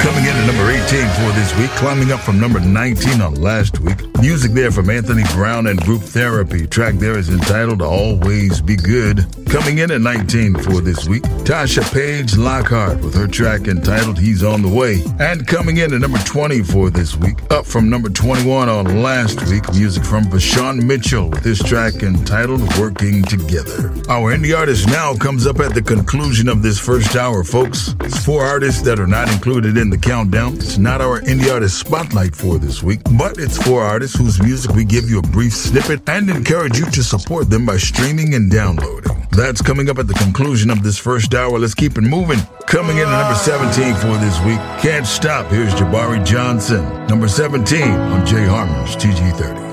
Coming in at number 18 for this week, climbing up from number 19 on last week. Music there from Anthony Brown and Group Therapy. Track there is entitled Always Be Good. Coming in at 19 for this week, Tasha Page Lockhart with her track entitled He's on the Way. And coming in at number 20 for this week, up from number 21 on last week, music from Vashawn Mitchell with his track entitled Working Together. Our indie artist now comes up at the conclusion of this first hour, folks. It's 4 artists that are not included in the countdown. It's not our indie artist spotlight for this week, but it's 4 artists whose music we give you a brief snippet and encourage you to support them by streaming and downloading. That's coming up at the conclusion of this first hour. Let's keep it moving. Coming in at number 17 for this week, Can't Stop. Here's Jabari Johnson. Number 17 on Jay Harmon's TG30.